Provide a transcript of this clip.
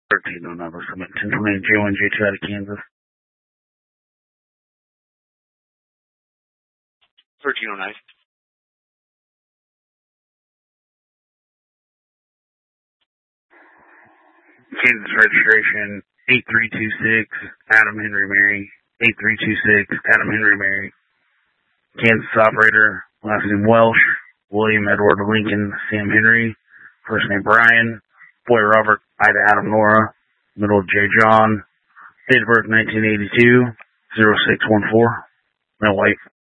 1309, submit 1020 J1, J2 out of Kansas. 1309. Kansas registration 8326, Adam Henry Mary. 8326, Adam Henry Mary. Kansas operator, last name Welsh, William Edward Lincoln, Sam Henry. First name Brian, boy Robert, Ida Adam Nora, middle J John. Date of birth 1982, 0614. My wife